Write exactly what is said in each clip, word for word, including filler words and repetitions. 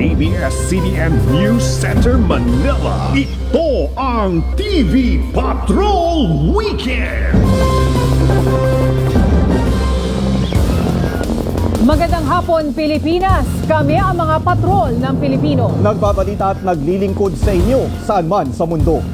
A B S C B N News Center Manila. Ito ang T V Patrol Weekend. Magandang hapon, Pilipinas! Kami ang mga patrol ng Pilipino. Nagbabalita at naglilingkod sa inyo saan man sa mundo.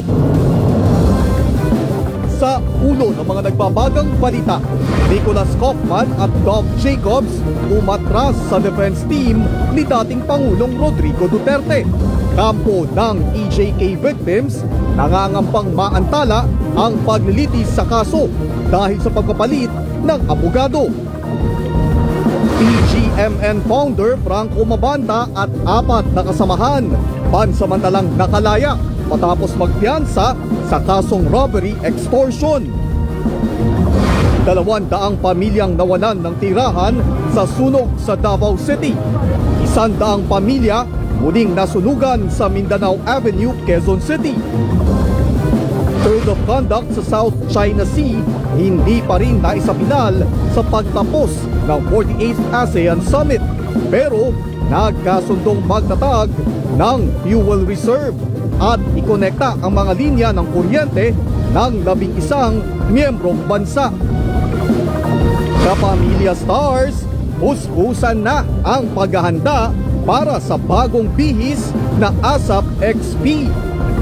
Sa ulo ng mga nagbabagang balita, Nicholas Kaufman at Dov Jacobs umatras sa defense team ni dating Pangulong Rodrigo Duterte. Kampo ng E J K victims, nangangampang maantala ang paglilitis sa kaso dahil sa pagpapalit ng abogado. P G M N founder Franco Mabanta at apat na kasamahan pansamantalang nakalaya matapos magpiyansa sa kasong robbery extortion. Dalawang daang pamilyang nawalan ng tirahan sa sunog sa Davao City. Isang daang pamilya muling nasunugan sa Mindanao Avenue, Quezon City. Code of Conduct sa South China Sea hindi pa rin naisapinal sa pagtapos ng forty-eighth ASEAN Summit, pero nagkasundong magtatag ng fuel reserve at ikonekta ang mga linya ng kuryente ng labing isang miyembrong bansa. Sa Pamilya Stars, huskusan na ang paghahanda para sa bagong bihis na ASAP X P.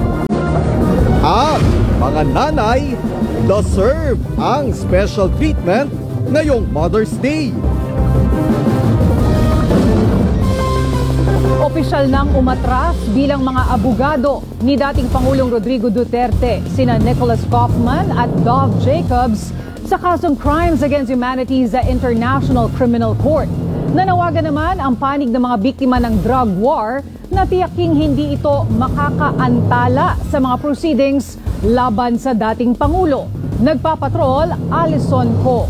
At mga nanay, deserve ang special treatment ngayong Mother's Day. Opisyal nang umatras bilang mga abogado ni dating Pangulong Rodrigo Duterte, sina Nicholas Kaufman at Dov Jacobs sa kasong Crimes Against Humanity sa International Criminal Court. Nanawagan naman ang panig ng mga biktima ng drug war na tiyaking hindi ito makakaantala sa mga proceedings laban sa dating Pangulo. Nagpapatrol, Alison Ko.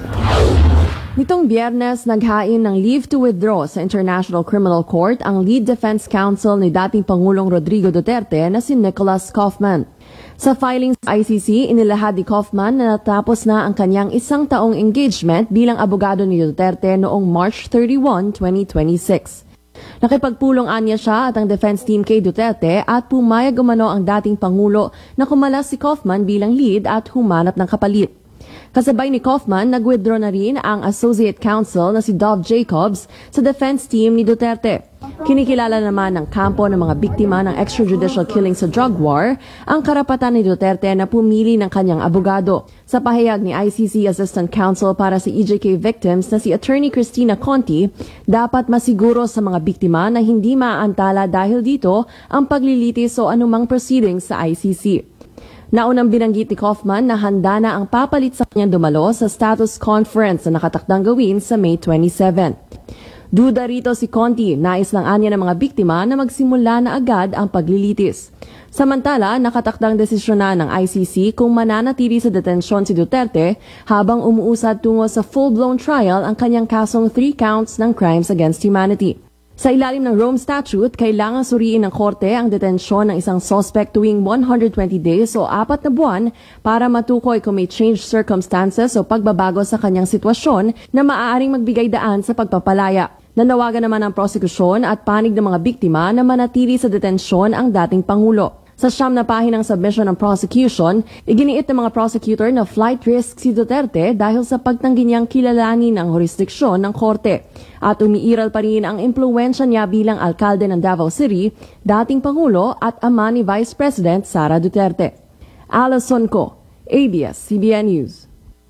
Nitong Biyernes, naghain ng leave to withdraw sa International Criminal Court ang lead defense counsel ni dating Pangulong Rodrigo Duterte na si Nicholas Kaufman. Sa filing sa I C C, inilahad ni Kaufman na natapos na ang kanyang isang taong engagement bilang abogado ni Duterte noong March thirty-first, twenty twenty-six. Nakipagpulong anya siya at ang defense team kay Duterte at pumayag umano ang dating Pangulo na kumalas si Kaufman bilang lead at humanap ng kapalit. Kasabay ni Kaufman, nag-withdraw na rin ang associate counsel na si Dov Jacobs sa defense team ni Duterte. Kinikilala naman ng kampo ng mga biktima ng extrajudicial killing sa drug war ang karapatan ni Duterte na pumili ng kanyang abogado. Sa pahayag ni I C C Assistant Counsel para sa E J K victims na si Attorney Cristina Conti, dapat masiguro sa mga biktima na hindi maaantala dahil dito ang paglilitis o anumang proceedings sa I C C. Naunang binanggit ni Kaufman na handa na ang papalit sa kanyang dumalo sa status conference na nakatakdang gawin sa May twenty-seventh. Duda rito si Conti, nais lang anya ng mga biktima na magsimula na agad ang paglilitis. Samantala, nakatakdang desisyon na ng I C C kung mananatili sa detensyon si Duterte habang umuusad tungo sa full-blown trial ang kanyang kasong three counts ng crimes against humanity. Sa ilalim ng Rome Statute, kailangan suriin ng korte ang detensyon ng isang suspect tuwing one hundred twenty days o apat na buwan para matukoy kung may changed circumstances o pagbabago sa kanyang sitwasyon na maaaring magbigay daan sa pagpapalaya. Nanawagan naman ang prosekusyon at panig ng mga biktima na manatili sa detensyon ang dating Pangulo. Sa siyam na pahinang submission ng prosecution, iginiit ng mga prosecutor na flight risk si Duterte dahil sa pagtanggi niyang kilalanin ang jurisdiksyon ng korte. At umiiral pa rin ang impluwensya niya bilang alkalde ng Davao City, dating Pangulo at ama ni Vice President Sara Duterte. Alison Ko, A B S C B N News.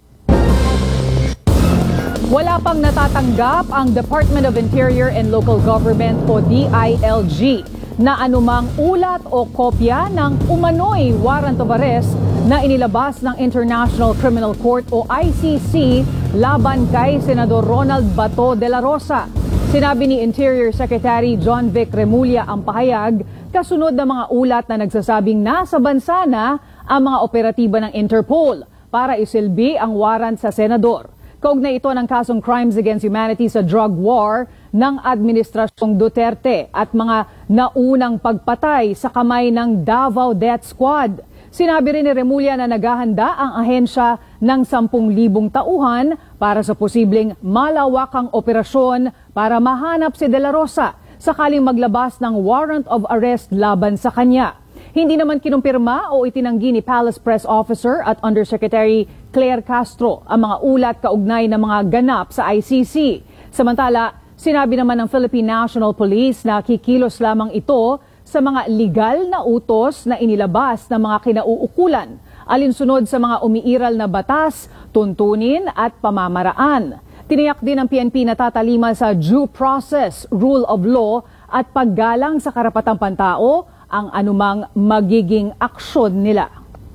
Wala pang natatanggap ang Department of Interior and Local Government o D I L G na anumang ulat o kopya ng umano'y warrant of arrest na inilabas ng International Criminal Court o I C C laban kay Senador Ronald Bato de la Rosa. Sinabi ni Interior Secretary John Vic Remulla ang pahayag kasunod ng mga ulat na nagsasabing nasa bansa na ang mga operatiba ng Interpol para isilbi ang warrant sa senador. Kaugnay ito ng kasong Crimes Against Humanity sa drug war ng Administrasyong Duterte at mga naunang pagpatay sa kamay ng Davao Death Squad. Sinabi rin ni Remulla na naghahanda ang ahensya ng sampung libong tauhan para sa posibleng malawakang operasyon para mahanap si De La Rosa. sakaling maglabas ng warrant of arrest laban sa kanya. Hindi naman kinumpirma o itinanggi ni Palace Press Officer at Undersecretary Claire Castro ang mga ulat kaugnay ng mga ganap sa I C C. Samantala, sinabi naman ng Philippine National Police na kikilos lamang ito sa mga legal na utos na inilabas ng mga kinauukulan, alinsunod sa mga umiiral na batas, tuntunin at pamamaraan. Tiniyak din ng P N P na tatalima sa due process, rule of law at paggalang sa karapatang pantao ang anumang magiging aksyon nila.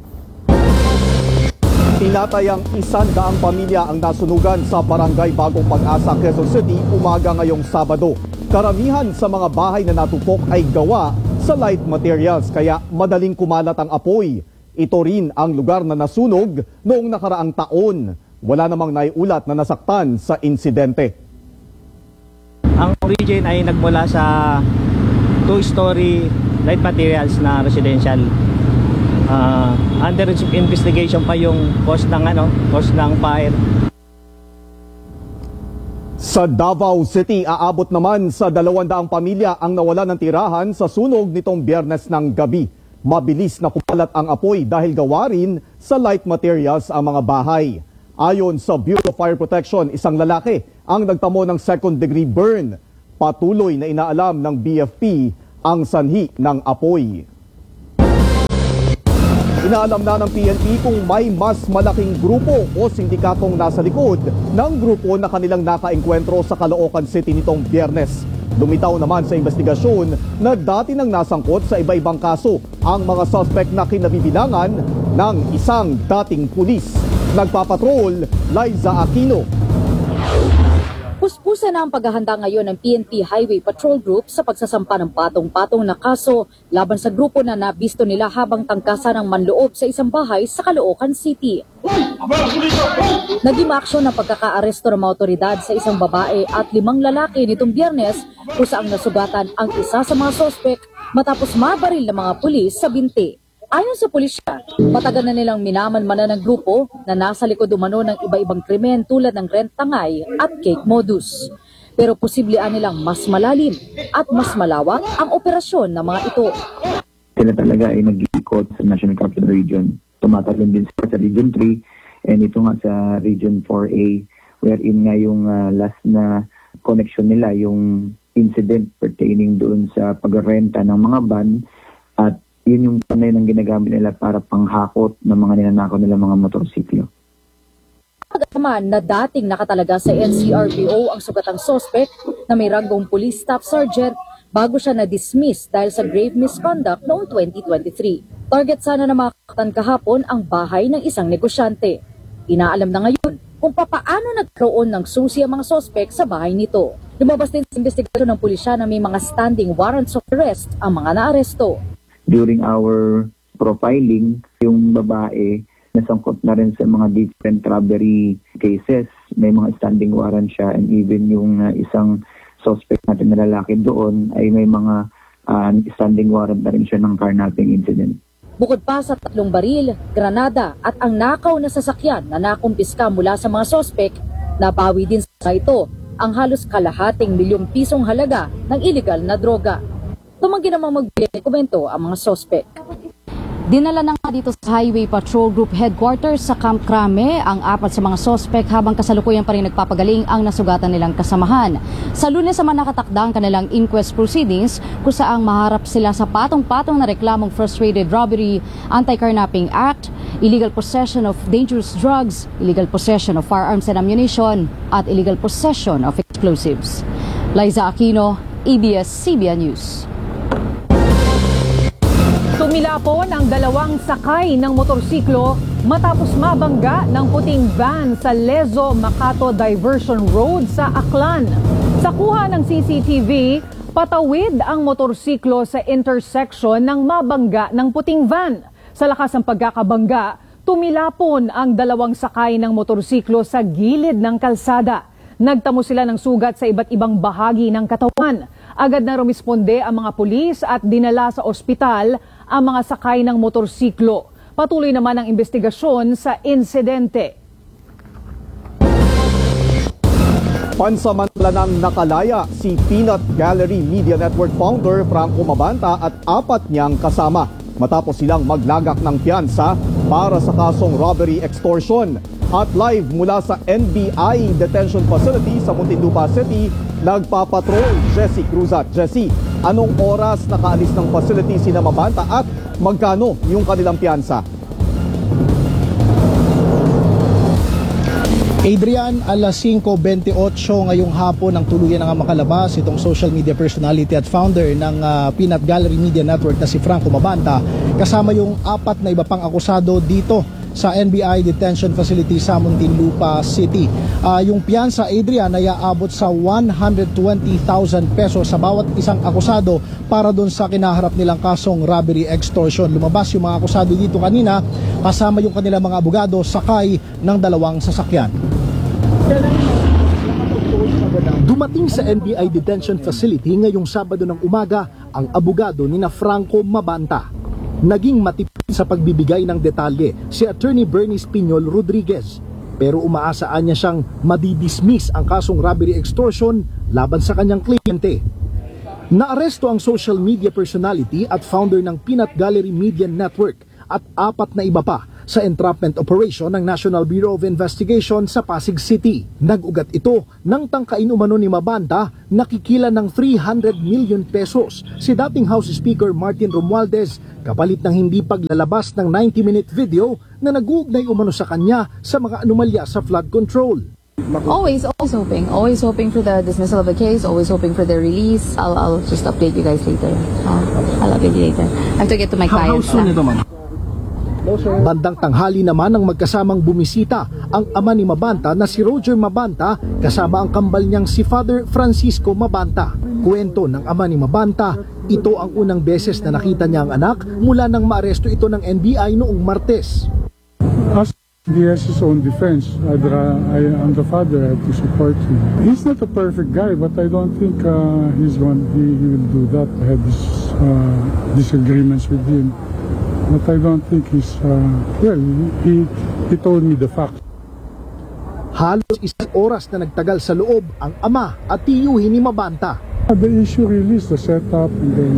Tinatayang isandaang pamilya ang nasunugan sa Barangay Bagong Pag-asa, Quezon City umaga ngayong Sabado. Karamihan sa mga bahay na natupok ay gawa sa light materials kaya madaling kumalat ang apoy. Ito rin ang lugar na nasunog noong nakaraang taon. Wala namang naiulat na nasaktan sa insidente. Ang origin ay nagmula sa two-story light materials na residential. Uh, under investigation pa yung cause ng ano, cause ng fire. Sa Davao City, aabot naman sa dalawandaang pamilya ang nawala ng tirahan sa sunog nitong Biyernes ng gabi. Mabilis na kumalat ang apoy dahil gawa rin sa light materials ang mga bahay. Ayon sa Bureau of Fire Protection, isang lalaki ang nagtamo ng second degree burn. Patuloy na inaalam ng B F P ang sanhi ng apoy. Inaalam na ng P N P kung may mas malaking grupo o sindikatong nasa likod ng grupo na kanilang nakaengkwentro sa Caloocan City nitong Biyernes. Lumitaw naman sa investigasyon na dati nang nasangkot sa iba-ibang kaso ang mga suspect na kinabibilangan ng isang dating pulis. Nagpapatrol, Liza Aquino. Puspusan na ang paghahanda ngayon ng P N P Highway Patrol Group sa pagsasampa ng patong-patong na kaso laban sa grupo na nabisto nila habang tangkasan ng manloob sa isang bahay sa Caloocan City. Naging aksyon ng pagkakaaresto ng mga otoridad sa isang babae at limang lalaki nitong Biyernes kung saang nasugatan ang isa sa mga sospek matapos mabaril ng mga pulis sa binti. Ayon sa pulisya, matagal na nilang minaman-mana ng grupo na nasa likod umano ng iba-ibang krimen tulad ng rent-tangay at cake modus. Pero posibleng nilang mas malalim at mas malawak ang operasyon ng mga ito. Sila talaga ay nag-iikot sa National Capital Region. Tumatalon din sila sa Region three and ito nga sa Region four A wherein nga yung uh, last na connection nila, yung incident pertaining doon sa pagrenta ng mga van at yun yung panay ng ginagamit nila para panghakot ng mga ninanakaw nila mga motorsiklo. Naman na dating nakatalaga sa N C R P O ang sugatang sospek na may ranggong police staff sergeant bago siya na-dismiss dahil sa grave misconduct noong twenty twenty-three. Target sana na makakatan kahapon ang bahay ng isang negosyante. Inaalam na ngayon kung papaano nagkaroon ng susi ang mga sospek sa bahay nito. Lumabas din sa investigasyon ng pulisya na may mga standing warrants of arrest ang mga naaresto. During our profiling, yung babae nasangkot na rin sa mga different robbery cases. May mga standing warrant siya and even yung uh, isang suspect natin na lalaki doon ay may mga uh, standing warrant na rin siya ng carnapping incident. Bukod pa sa tatlong baril, granada at ang nakaw na sasakyan na nakumpiska mula sa mga sospek, nabawi din sa ito ang halos kalahating milyong pisong halaga ng illegal na droga. Tumanggi namang magbigay ng komento ang mga sospek. Dinala na nga dito sa Highway Patrol Group Headquarters sa Camp Crame ang apat sa mga sospek habang kasalukuyan pa rin nagpapagaling ang nasugatan nilang kasamahan. Sa Lunes naman nakatakda ang kanilang inquest proceedings kung saang maharap sila sa patong-patong na reklamong frustrated robbery, Anti-Carnapping Act, illegal possession of dangerous drugs, illegal possession of firearms and ammunition, at illegal possession of explosives. Liza Aquino, A B S C B N News. Tumilapon ang dalawang sakay ng motorsiklo matapos mabangga ng puting van sa Lezo Macato Diversion Road sa Aklan. Sa kuha ng C C T V, patawid ang motorsiklo sa intersection ng mabangga ng puting van. Sa lakas ng pagkakabangga, tumilapon ang dalawang sakay ng motorsiklo sa gilid ng kalsada. Nagtamo sila ng sugat sa iba't ibang bahagi ng katawan. Agad na rumisponde ang mga pulis at dinala sa ospital ang mga sakay ng motorsiklo. Patuloy naman ang investigasyon sa insidente. Pansamantala nang nakalaya si Peanut Gallery Media Network founder Franco Mabanta at apat niyang kasama matapos silang maglagak ng piyansa para sa kasong robbery extortion. At live mula sa N B I Detention Facility sa Muntinlupa City, nagpapatrol Jessie Cruzat. Jessie, anong oras nakaalis ng facility sina Mabanta at magkano yung kanilang piyansa? Adrian, alas singko twenty-eight ngayong hapon ang tuluyan na nga makalabas itong social media personality at founder ng uh, Peanut Gallery Media Network na si Franco Mabanta kasama yung apat na iba pang akusado dito sa N B I Detention Facility sa Muntinlupa City. Uh, yung piyansa, Adrian, ay aabot sa one hundred twenty thousand pesos sa bawat isang akusado para doon sa kinaharap nilang kasong robbery extortion. Lumabas yung mga akusado dito kanina kasama yung kanilang mga abogado sakay ng dalawang sasakyan. Dumating sa N B I Detention Facility ngayong Sabado ng umaga ang abogado ni na Franco Mabanta. Naging matipid sa pagbibigay ng detalye si Attorney Bernice Piñol Rodriguez, pero umaasaan niya siyang madidismiss ang kasong robbery extortion laban sa kanyang kliyente. Naaresto ang social media personality at founder ng Peanut Gallery Media Network at apat na iba pa sa entrapment operation ng National Bureau of Investigation sa Pasig City. Nag-ugat ito ng tangkain umano ni Mabanta nakikila ng three hundred million pesos si dating House Speaker Martin Romualdez kapalit ng hindi paglalabas ng ninety minute video na nag-uugnay umano sa kanya sa mga anomalya sa flood control. Always, always hoping. Always hoping for the dismissal of the case, always hoping for the release. I'll, I'll just update you guys later. I'll, I'll update you later. I have to get to my clients. How soon ito, ma'am? Bandang tanghali naman ang magkasamang bumisita ang ama ni Mabanta na si Roger Mabanta kasama ang kambal niyang si Father Francisco Mabanta. Kwento ng ama ni Mabanta, ito ang unang beses na nakita niya ang anak mula nang maaresto ito ng N B I noong Martes. As he has his own defense, I'd, uh, I am the father, I have to support him. He's not a perfect guy, but I don't think uh, he's one, he, he will do that. I had this, uh, disagreements with him. But I don't think he's, uh, well, he, he told me the fact. Halos isang oras na nagtagal sa loob ang ama at tiyuhin ni Mabanta. The issue really is the setup and then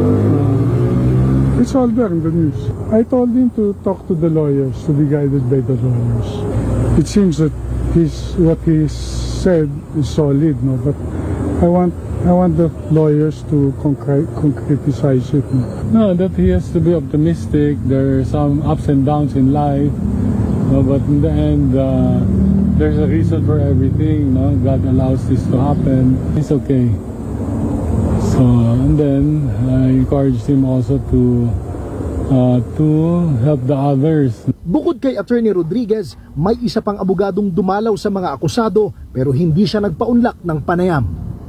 uh, it's all there in the news. I told him to talk to the lawyers, to be guided by the lawyers. It seems that his, what he said is solid, no? But I want I want the lawyers to concrete, concretize it. No, that he has to be optimistic. There are some ups and downs in life, no, but in the end, uh, there's a reason for everything. No, God allows this to happen. It's okay. So, and then I encouraged him also to uh, to help the others. Bukod kay Attorney Rodriguez, may isa pang abogadong dumalaw sa mga akusado pero hindi siya nagpaunlak ng panayam.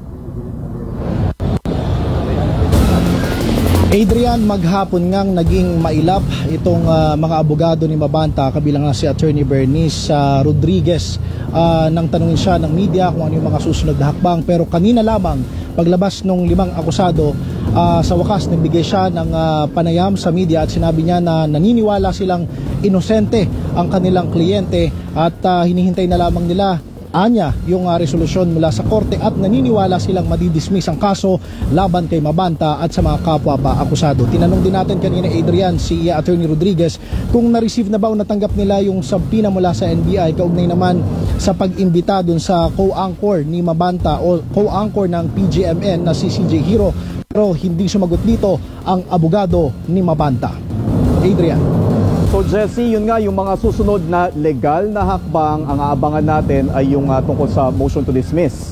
Adrian, maghapon ngang naging mailap itong uh, mga abogado ni Mabanta kabilang na si Attorney Bernice uh, Rodriguez uh, nang tanungin siya ng media kung ano yung mga susunod na hakbang, pero kanina lamang paglabas ng limang akusado uh, sa wakas nagbigay siya ng uh, panayam sa media at sinabi niya na naniniwala silang inosente ang kanilang kliyente at uh, hinihintay na lamang nila anya yung uh, resolusyon mula sa korte at naniniwala silang madidismiss ang kaso laban kay Mabanta at sa mga kapwa pa akusado. Tinanong din natin kanina, Adrian, si uh, Attorney Rodriguez kung na-receive na ba o natanggap nila yung subpoena mula sa N B I kaugnay naman sa pag-imbita dun sa co-anchor ni Mabanta o co-anchor ng P G M N na si C J Hiro, pero hindi sumagot dito ang abogado ni Mabanta. Adrian. So Jessie, yun nga yung mga susunod na legal na hakbang ang aabangan natin ay yung uh, tungkol sa motion to dismiss.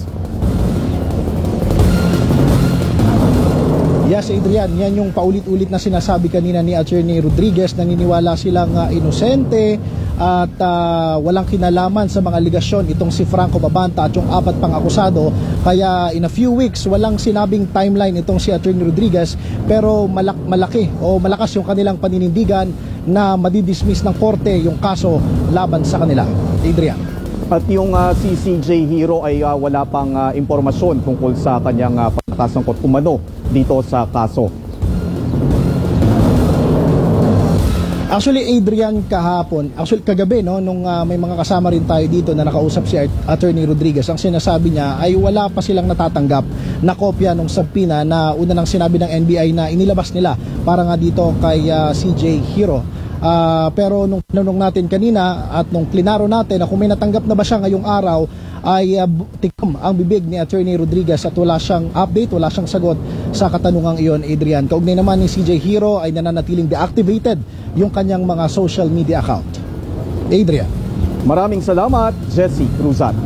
Yes, Adrian, yan yung paulit-ulit na sinasabi kanina ni Attorney Rodriguez, naniniwala silang uh, inosente at uh, walang kinalaman sa mga aligasyon itong si Franco Mabanta at yung apat pang akusado. Kaya in a few weeks, walang sinabing timeline itong si Attorney Rodriguez, pero malak malaki o malakas yung kanilang paninindigan na madidismiss ng korte yung kaso laban sa kanila. Adrian. At yung uh, si C J Hiro ay uh, wala pang uh, impormasyon tungkol sa kanyang uh, pagkasangkot umano dito sa kaso. Actually, Adrian, kahapon, actually kagabi, no, nung uh, may mga kasama rin tayo dito na nakausap si Attorney Rodriguez, ang sinasabi niya ay wala pa silang natatanggap na kopya ng subpoena na una nang sinabi ng N B I na inilabas nila para nga dito kay uh, C J Hiro. Uh, pero nung tinanong natin kanina at nung klinaro natin na kung may natanggap na ba siya ngayong araw, ay uh, tikom ang bibig ni Attorney Rodriguez at wala siyang update, wala siyang sagot sa katanungang iyon, Adrian. Kaugnay naman ni C J Hiro ay nananatiling deactivated yung kanyang mga social media account. Adrian. Maraming salamat, Jesse Cruzat.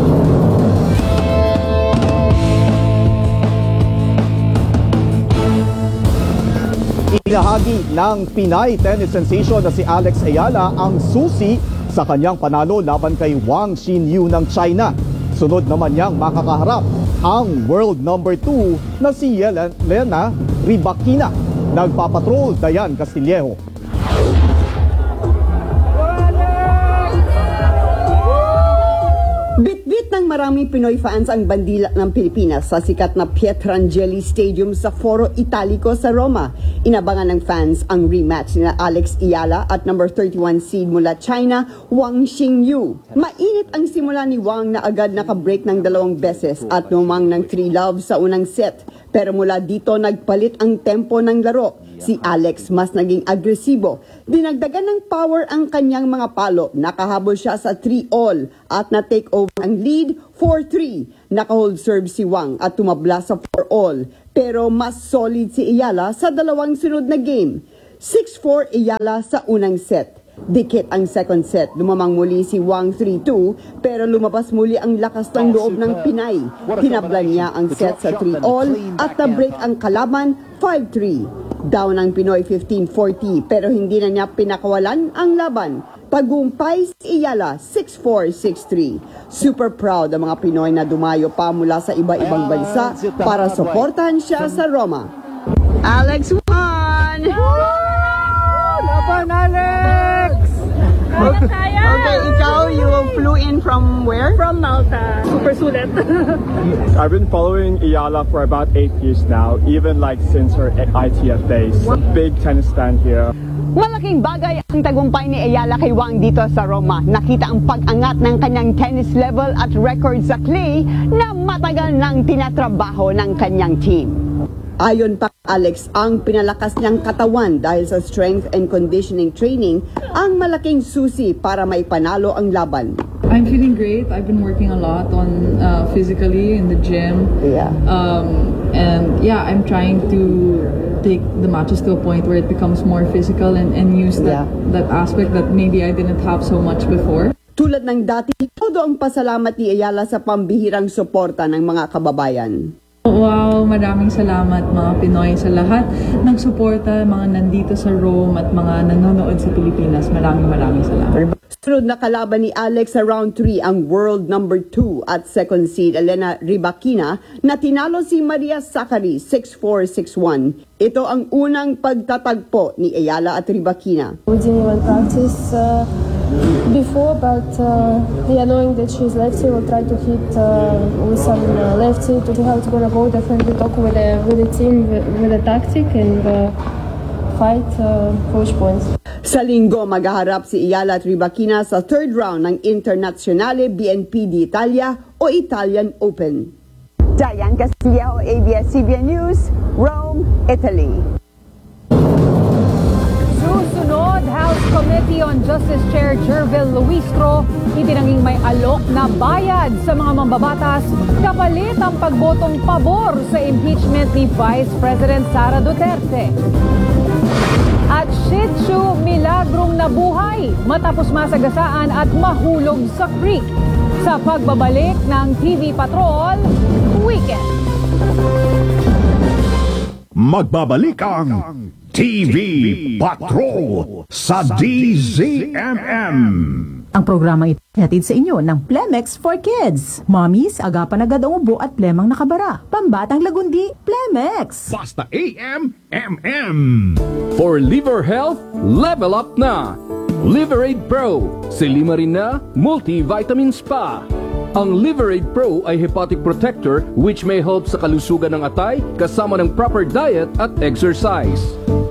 Inahagi ng Pinay tennis sensation na si Alex Ayala ang susi sa kanyang panalo laban kay Wang Xinyu ng China. Sunod naman niyang makakaharap ang world number two na si Yelena Rybakina. Nagpapatrol, Dayan Castillejo. Bitbit ng maraming Pinoy fans ang bandila ng Pilipinas sa sikat na Pietrangeli Stadium sa Foro Italico sa Roma. Inabangan ng fans ang rematch ni Alex Ayala at number thirty-one seed mula China, Wang Xinyu. Mainit ang simula ni Wang na agad nakabreak ng dalawang beses at lumang ng three love sa unang set. Pero mula dito nagpalit ang tempo ng laro. Si Alex mas naging agresibo. Dinagdagan ng power ang kanyang mga palo. Nakahabol siya sa three all at na-take over ang lead four three. Nakahold serve si Wang at tumabla sa four all. Pero mas solid si Ayala sa dalawang sunod na game. six four Ayala sa unang set. Dikit ang second set. Lumamang muli si Wang three two pero lumabas muli ang lakas ng loob ng Pinay. Tinablan niya ang set sa three all at na-break ang kalaban five three. Down ang Pinoy fifteen forty pero hindi na niya pinakawalan ang laban. Tagumpay si Ayala six four six three. Super proud ang mga Pinoy na dumayo pa mula sa iba-ibang bansa para suportahan siya sa Roma. Alex won! Laban Alex! Okay, okay, ikaw, you flew in from where? From Malta. Super sulit. I've been following Ayala for about eight years now, even like since her I T F days. Big tennis fan here. Malaking bagay ang tagumpay ni Ayala kay Wang dito sa Roma. Nakita ang pag-angat ng kanyang tennis level at record sa clay na matagal nang tinatrabaho ng kanyang team. Ayon pa Alex, ang pinalakas niyang katawan dahil sa strength and conditioning training ang malaking susi para maipanalo ang laban. I'm feeling great. I've been working a lot on uh, physically in the gym. Yeah. Um, and yeah, I'm trying to take the matches to a point where it becomes more physical and, and use that, yeah. that aspect that maybe I didn't have so much before. Tulad ng dati, todo ang pasalamat ni Ayala sa pambihirang suporta ng mga kababayan. Wow, maraming salamat mga Pinoy sa lahat ng suporta, mga nandito sa Rome at mga nanonood sa Pilipinas. Maraming maraming salamat. Sunod na kalaban ni Alex sa round three ang world number two at second seed Yelena Rybakina na tinalo si Maria Sakkari six four six one. Ito ang unang pagtatagpo ni Ayala at Rybakina. We didn't even practice uh, before, but uh, yeah, knowing that she's lefty, we'll try to hit uh, with some uh, lefty to see how it's gonna go. Definitely talk with the with the team, with, with the tactic, and uh, fight uh, coach points. Sa linggo, maghaharap si Ayala at Rybakina sa third round ng Internazionale B N P d'Italia o Italian Open. Dayan Castillejo, A B S C B N News, Rome, Italy. Susunod, House Committee on Justice Chair Jervil Luistro, itinanging may alok na bayad sa mga mambabatas kapalit ang pagbotong pabor sa impeachment ni Vice President Sara Duterte. At Shih Tzu milagrong nabuhay matapos masagasaan at mahulog sa creek. Sa pagbabalik ng T V Patrol Weekend. Magbabalik ang T V Patrol sa D Z M M. Ang programang ito hatid sa inyo ng Plemex for Kids. Mommies, agapan agad ang ubo at plemang nakabara. Pambatang lagundi, Plemex. Basta A M M M. For liver health, level up na. Liverade Pro, si lima rin na multivitamins pa. Ang Liverade Pro ay hepatic protector which may help sa kalusugan ng atay kasama ng proper diet at exercise.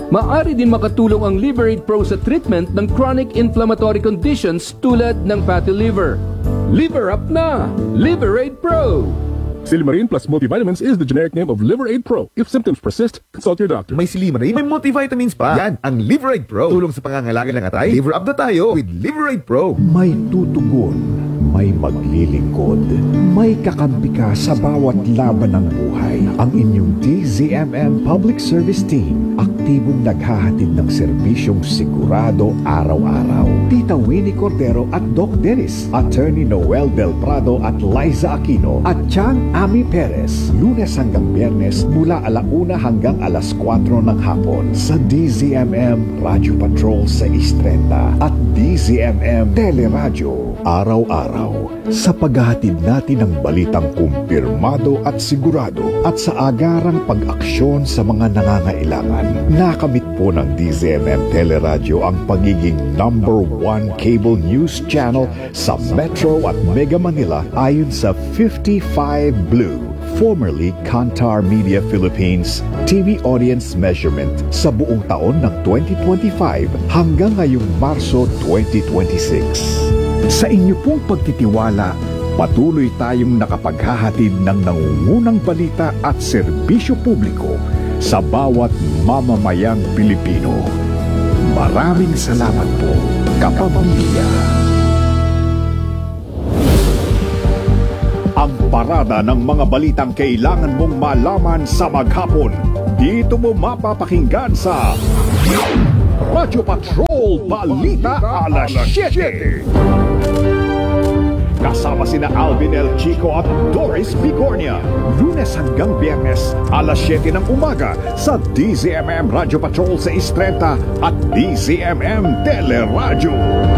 Maaari din makatulong ang Liver Aid Pro sa treatment ng chronic inflammatory conditions tulad ng fatty liver. Liver up na! Liver Aid Pro! Silimarin plus multivitamins is the generic name of Liver Aid Pro. If symptoms persist, consult your doctor. May Silimarin, may multivitamins pa. Yan, ang Liver Aid Pro. Tulong sa pangangalaga ng atay. Liver up na tayo with Liver Aid Pro. May tutugon, may maglilingkod, may kakampi ka sa bawat laban ng buhay. Ang inyong D Z M M Public Service Team, aktibong naghahatid ng serbisyong sigurado araw-araw. Tita Winnie Cordero at Doc Dennis, Attorney Noel Del Prado at Liza Aquino, at Chang Ami Perez, Lunes hanggang Biyernes mula alauna hanggang alas kwatro ng hapon sa D Z M M Radio Patrol sa Istrenta at D Z M M Teleradyo. Araw-araw sa paghahatid natin ng balitang kumpirmado at sigurado at sa agarang pag-aksyon sa mga nangangailangan. Nakamit po ng D Z M M Teleradyo ang pagiging number one cable news channel sa Metro at Mega Manila ayon sa fifty-five Blue, formerly Kantar Media Philippines T V audience measurement sa buong taon ng twenty twenty-five hanggang ngayong Marso twenty twenty-six. Sa inyo pong pagtitiwala, patuloy tayong nakapaghahatid ng nangungunang balita at serbisyo publiko sa bawat mamamayang Pilipino. Maraming salamat po, kapamilya. Ang parada ng mga balitang kailangan mong malaman sa maghapon. Dito mo mapapakinggan sa Radyo Patrol Balita Alas siyete. Kasama sina Alvin El Chico at Doris Bigornia. Lunes hanggang Biyernes, alas siyete ng umaga sa D Z M M Radio Patrol sa Istrenta at D Z M M Teleradyo.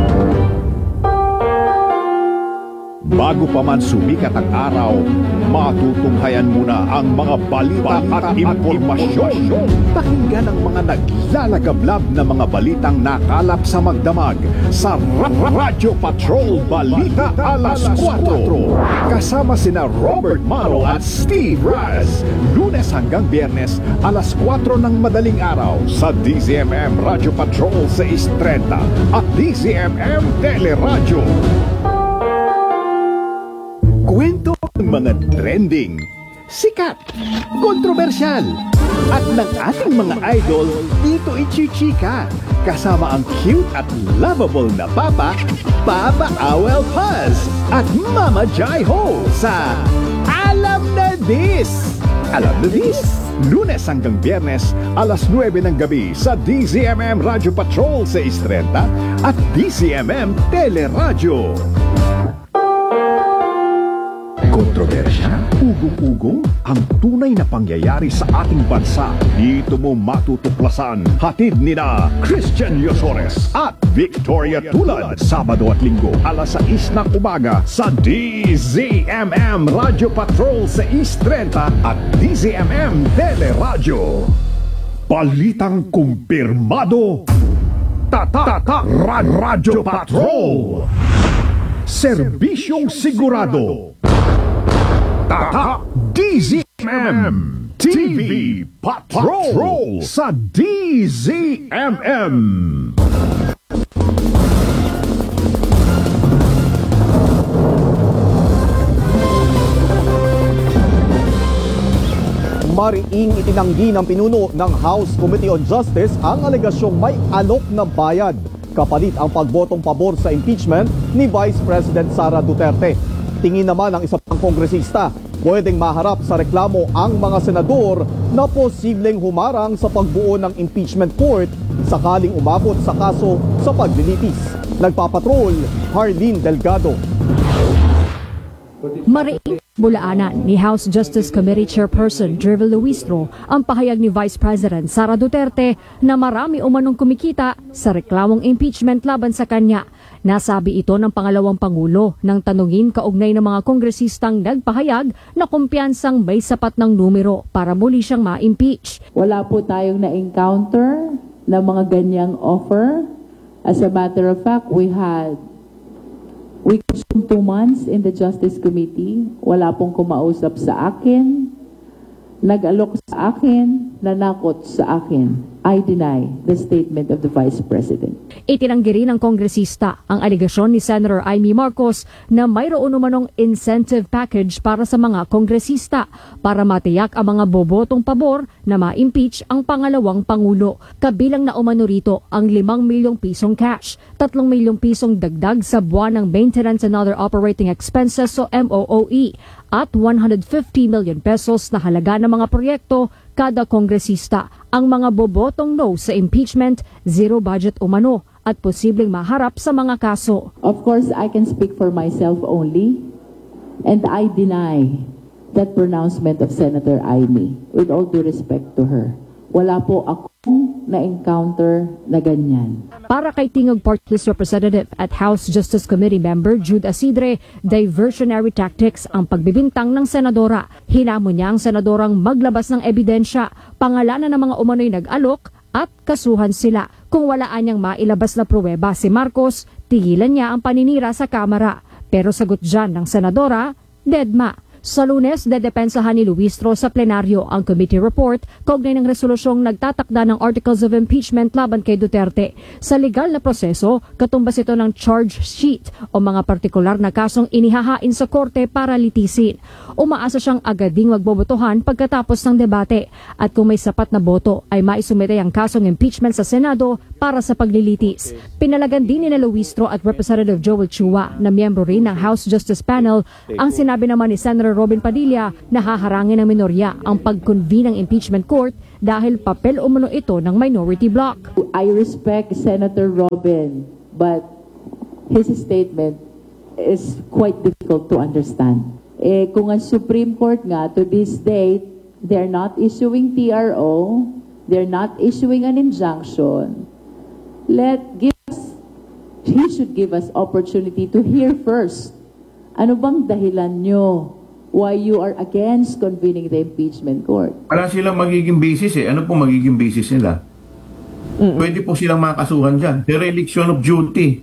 Bago pa man sumikat ang araw, matutunghayan muna ang mga balita at impormasyon. Pakinggan ang mga naglalagablab na mga balitang nakalap sa magdamag sa Radyo Patrol Balita Alas kwatro. Kasama sina Robert Maro at Steve Raz. Lunes hanggang Biyernes, alas kwatro ng madaling araw sa D Z M M Radio Patrol sa Istrenta at D Z M M Teleradyo. Kwento ng mga trending, sikat, kontrobersyal, at ng ating mga idol dito ichichika. Kasama ang cute at lovable na Papa, Papa Awel Paz, at Mama Jai Ho sa Alam na This! Alam na This? Lunes hanggang Biyernes, alas nuwebe ng gabi sa D Z M M Radio Patrol sa Istrenta at D Z M M Teleradyo. Kontrobersya, ugong-ugong, ang tunay na pangyayari sa ating bansa. Dito mo matutuklasan. Hatid ni na Christian Yosores at Victoria Tulad. Sabado at Linggo, alas sais ng umaga sa D Z M M Radio Patrol sa Istrenta at D Z M M Teleradyo. Balitang kumpirmado. Tata, tata, Radyo Patrol. Serbisyong sigurado. Tata D Z M M T V Patrol sa D Z M M. Mariing itinanggi ng pinuno ng House Committee on Justice ang alegasyong may alok na bayad kapalit ang pagbotong pabor sa impeachment ni Vice President Sara Duterte. Tingin naman ng isa pang kongresista, pwedeng maharap sa reklamo ang mga senador na posibleng humarang sa pagbuo ng impeachment court sakaling umabot sa kaso sa paglilitis. Nagpapatrol, Harleen Delgado. Mariing bulaanan ni House Justice Committee Chairperson Jervil Luistro ang pahayag ni Vice President Sara Duterte na marami umanong kumikita sa reklamong impeachment laban sa kanya. Nasabi ito ng pangalawang Pangulo nang tanungin kaugnay ng mga kongresistang nagpahayag na kumpiyansang may sapat ng numero para muli siyang ma-impeach. Wala po tayong na-encounter na mga ganyang offer. As a matter of fact, we had we consumed two months in the Justice Committee. Wala pong kumausap sa akin, nag-alok sa akin, nanakot sa akin. I deny the statement of the Vice President. Itinanggi rin ng kongresista ang aligasyon ni Senator Amy Marcos na mayroon umanong incentive package para sa mga kongresista para matiyak ang mga bobotong pabor na ma-impeach ang pangalawang Pangulo. Kabilang na umano rito ang limang milyong pisong cash, tatlong milyong pisong dagdag sa buwan ng Maintenance and Other Operating Expenses o M O O E at one hundred fifty million pesos na halaga ng mga proyekto kada kongresista. Ang mga bobotong no sa impeachment, zero budget umano at posibleng maharap sa mga kaso. Of course, I can speak for myself only, and I deny that pronouncement of Senator Amy, with all due respect to her. Wala po akong na-encounter na ganyan. Para kay Tingog Party List Representative at House Justice Committee Member Jude Asidre, diversionary tactics ang pagbibintang ng senadora. Hinamon niya ang senadorang maglabas ng ebidensya, pangalanan ng mga umano'y nag-alok at kasuhan sila. Kung walaan niyang mailabas na pruweba si Marcos, tigilan niya ang paninira sa Kamara. Pero sagot dyan ng senadora, dedma. Sa Lunes, dedepensahan ni Luistro sa plenaryo ang committee report kaugnay ng resolusyong nagtatakda ng articles of impeachment laban kay Duterte. Sa legal na proseso, katumbas ito ng charge sheet o mga partikular na kasong inihahain sa korte para litisin. Umaasa siyang agading magbobotohan pagkatapos ng debate at kung may sapat na boto ay maisumite ang kasong impeachment sa Senado para sa paglilitis. Pinalagan din ni Luistro at Representative Joel Chua na miyembro rin ng House Justice Panel ang sinabi naman ni Senator Robin Padilla na haharangin ng minorya ang pag-convene ng impeachment court dahil papel umano ito ng minority bloc. I respect Senator Robin, but his statement is quite difficult to understand. Eh, kung ang Supreme Court nga to this date, they're not issuing T R O, they're not issuing an injunction, let give us, he should give us opportunity to hear first. Ano bang dahilan nyo why you are against convening the impeachment court? Wala silang magiging basis eh. Ano po magiging basis nila? Mm-mm. Pwede po silang makasuhan dyan. Dereliction of duty.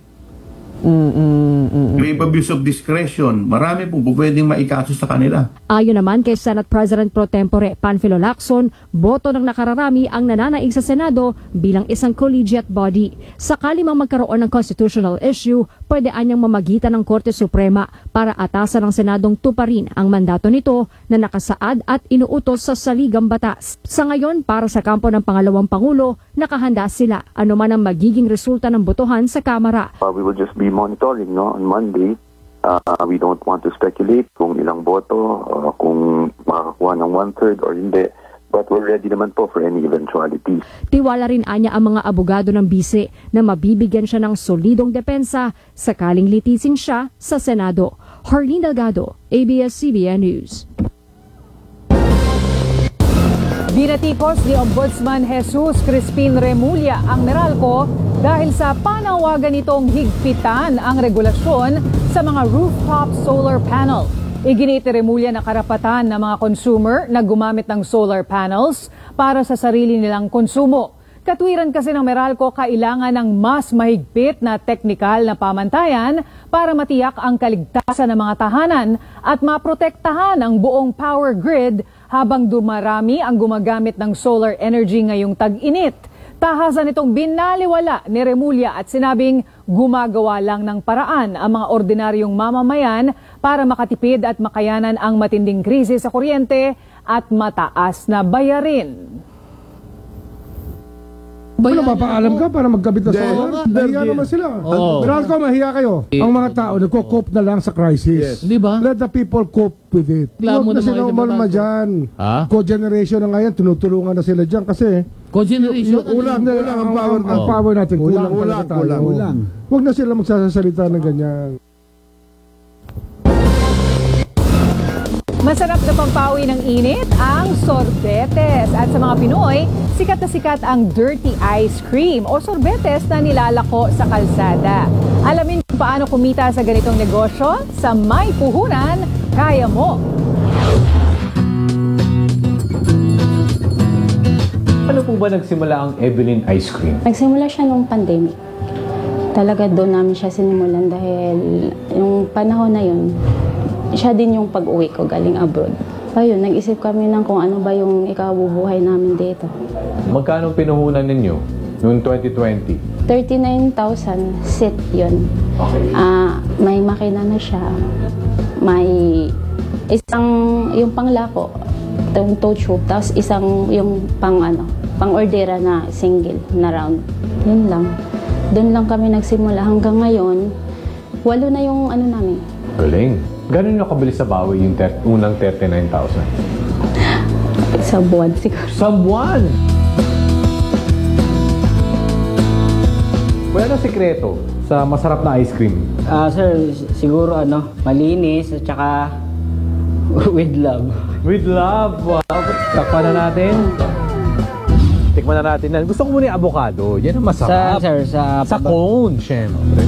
Grave abuse of discretion. Marami po pwedeng maikaso sa kanila. Ayon naman kay Senate President Pro Tempore Panfilo Lacson, boto ng nakararami ang nananaig sa Senado bilang isang collegiate body. Sakali mang magkaroon ng constitutional issue, pwede anyang mamagitan ng Korte Suprema para atasan ng Senadong tuparin ang mandato nito na nakasaad at inuutos sa saligang batas. Sa ngayon, para sa kampo ng pangalawang Pangulo, nakahanda sila anuman ang magiging resulta ng botohan sa Kamara. Uh, we will just be monitoring no on Monday. Uh, we don't want to speculate kung ilang boto, uh, kung makakuha ng one-third or hindi. But we're ready naman po for any eventuality. Tiwala rin anya ang mga abogado ng bise na mabibigyan siya ng solidong depensa sakaling litisin siya sa Senado. Harleen Delgado, A B S C B N News. Binatikos ni Ombudsman Jesus Crispin Remulla ang Meralco dahil sa panawagan nitong higpitan ang regulasyon sa mga rooftop solar panel. Iginit ni Remulla na karapatan ng mga consumer na gumamit ng solar panels para sa sarili nilang konsumo. Katwiran kasi ng Meralco, kailangan ng mas mahigpit na teknikal na pamantayan para matiyak ang kaligtasan ng mga tahanan at maprotektahan ang buong power grid habang dumarami ang gumagamit ng solar energy ngayong tag-init. Tahasan itong binaliwala ni Remulla at sinabing gumagawa lang ng paraan ang mga ordinaryong mamamayan para makatipid at makayanan ang matinding krisis sa kuryente at mataas na bayarin. Ano, papaalam ka para magkabit na solar? Mahiya naman sila. Oh. Meralco, mahiya kayo. Ang mga tao, nagko-cope na lang sa crisis. Di ba? Let the people cope with it. Reklamo Huwag na ng mga sila umalma dyan. Ha? Co-generation na ngayon, tinutulungan na sila dyan kasi Co-generation? yung ulang, ulang, ang power, ang Oh. power natin, kulang, Ulang, talaga tayo. ulang, ulang. Huwag na sila magsasalita ng ganyan. Masarap na pampawi ng init ang sorbetes. At sa mga Pinoy, sikat na sikat ang dirty ice cream o sorbetes na nilalako sa kalsada. Alamin kung paano kumita sa ganitong negosyo sa May Puhunan, Kaya Mo. Paano po ba nagsimula ang Evelyn Ice Cream? Nagsimula siya nung pandemic. Talaga doon namin siya sinimulan dahil yung panahon na yun, siya din yung pag-uwi ko galing abroad. Ayun, nag-isip kami ng kung ano ba yung ikabubuhay namin dito. Magkano pinuhunan ninyo noong twenty twenty? thirty-nine thousand set yun. Okay. Ah, may makina na siya. May isang, yung panglako, itong tow tube, tapos isang yung pang ano, pang ordera na single na round. Yun lang. Doon lang kami nagsimula hanggang ngayon. Walo na yung ano namin. Galing. Gano'n nyo kabilis sa bawi yung ter- unang thirty-nine thousand? Sa buwan siguro. Sa buwan? Wala na sikreto sa masarap na ice cream. Ah, sir, siguro ano, malinis at saka with love. With love? Wow. Takpan na natin. Tikman na natin yan. Gusto ko muna yung avocado. Yan ang masarap. Sa, sir, sa... Sa cone, syempre.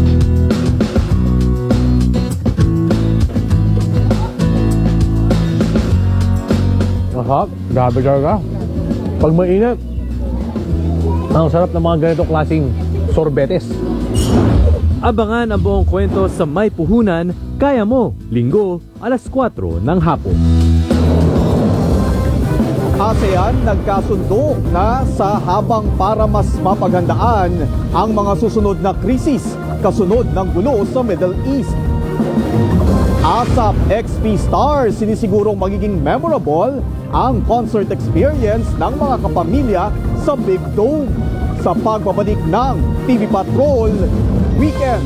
Masarap. Grabe talaga. Pag mainit, ang sarap ng mga ganitong klaseng sorbetes. Abangan ang buong kwento sa May Puhunan, Kaya Mo, Linggo, alas kwatro ng hapon. ASEAN nagkasundo na sa habang para mas mapaghandaan ang mga susunod na krisis kasunod ng gulo sa Middle East. ASAP X P Stars sinisigurong magiging memorable ang concert experience ng mga kapamilya sa Big Dome sa pagbabalik ng T V Patrol Weekend.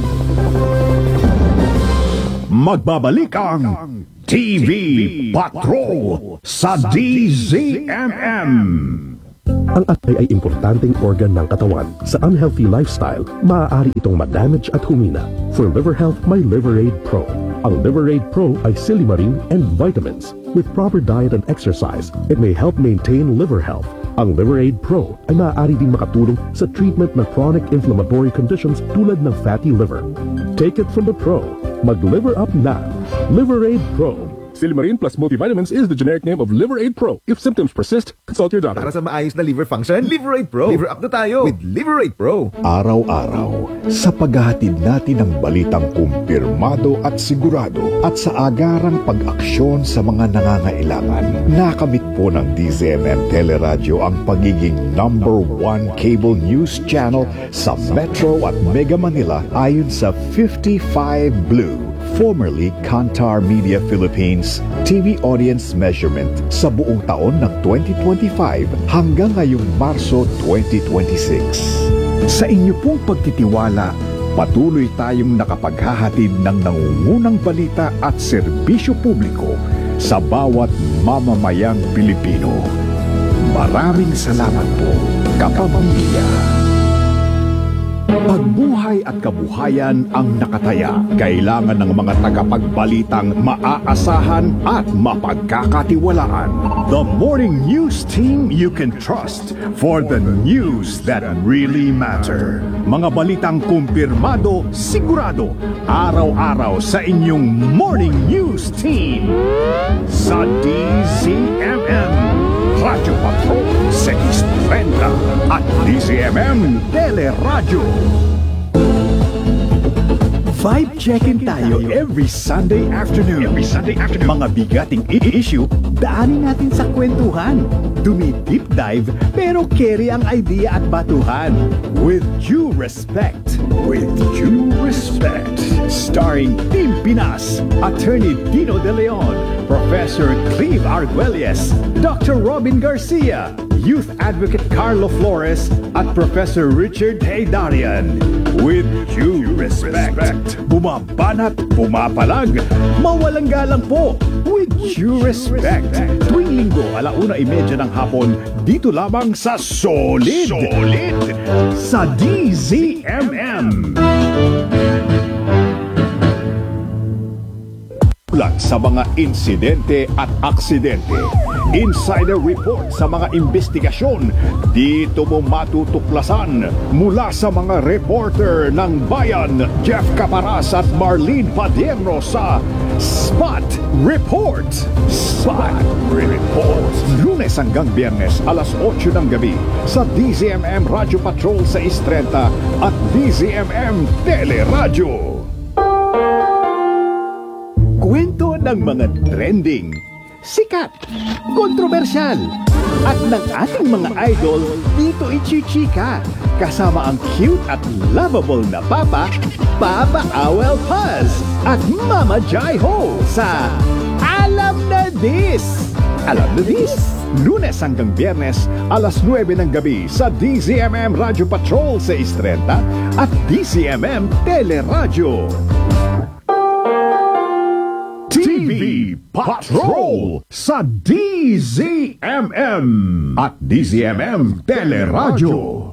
Magbabalik ang T V Patrol sa D Z M M. Ang atay ay importanteng organ ng katawan. Sa unhealthy lifestyle, maaari itong ma-damage at humina. For liver health, may Liverade Pro. Ang Liverade Pro ay silimarin and vitamins. With proper diet and exercise, it may help maintain liver health. Ang Liverade Pro ay maaari din makatulong sa treatment ng chronic inflammatory conditions tulad ng fatty liver. Take it from the pro. Mag-liver up na. Liverade Pro. Silimarin plus multivitamins is the generic name of Liverade Pro. If symptoms persist, consult your doctor. Para sa maayos na liver function, Liverade Pro. Liver up na tayo with Liverade Pro. Araw-araw, sa paghahatid natin ng balitang kumpirmado at sigurado at sa agarang pag-aksyon sa mga nangangailangan, nakamit po ng D Z M M Teleradyo ang pagiging number one cable news channel sa Metro at Mega Manila ayon sa fifty-five Blue. Formerly Kantar Media Philippines T V audience measurement sa buong taon ng twenty twenty-five hanggang ngayong Marso twenty twenty-six. Sa inyo pong pagtitiwala, patuloy tayong nakapaghahatid ng nangungunang balita at serbisyo publiko sa bawat mamamayang Pilipino. Maraming salamat po, kapamilya. Pagbuhay at kabuhayan ang nakataya. Kailangan ng mga tagapagbalitang maaasahan at mapagkakatiwalaan. The morning news team you can trust for the news that really matter. Mga balitang kumpirmado, sigurado, araw-araw sa inyong morning news team. Sa D Z M M, Radyo Patrol six thirty at D Z M M Teleradyo. Vibe check-in tayo every Sunday afternoon. Every Sunday afternoon. Mga bigating i-issue, daanin natin sa kwentuhan. Dumi-deep dive, pero carry ang idea at batuhan. With due respect. With due respect. Starring Team Pinas, Attorney Dino De Leon, Professor Cleve Arguelles, Doctor Robin Garcia, Youth Advocate Carlo Flores, at Professor Richard Haydarian. With due respect. Bumabanat, bumapalag, mawalang galang po. With due respect. Tuwing linggo, alauna imedya ng hapon, dito lamang sa Solid. Solid. Sa D Z M M. Ulat sa mga insidente at aksidente. Insider report sa mga investigasyon. Dito mo matutuklasan mula sa mga reporter ng Bayan, Jeff Caparas at Marlene Padierno sa Spot Report. Spot Report. Lunes hanggang Biyernes, alas otso ng gabi sa D Z M M Radio Patrol six thirty at D Z M M Teleradyo. Kwento ng mga trending, sikat, kontrobersyal, at ng ating mga idol dito ichichika. Kasama ang cute at lovable na Papa, Papa Awel Paz at Mama Jai Ho sa Alam na Dis! Alam na Dis! Lunes hanggang Biyernes, alas nuwebe ng gabi sa D Z M M Radio Patrol sa Istrenta at D Z M M Teleradyo. T V Patrol sa D Z M M at D Z M M Teleradyo.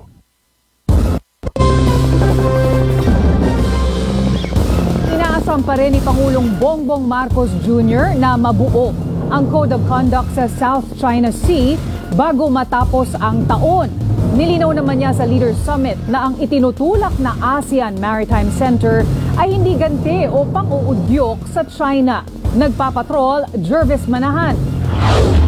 Inaasam pa rin ni Pangulong Bongbong Marcos Junior na mabuo ang Code of Conduct sa South China Sea bago matapos ang taon. Nilinaw naman niya sa Leaders Summit na ang itinutulak na ASEAN Maritime Center ay hindi ganti o pang-uudyok sa China. Nagpapatrol, Jervis Manahan.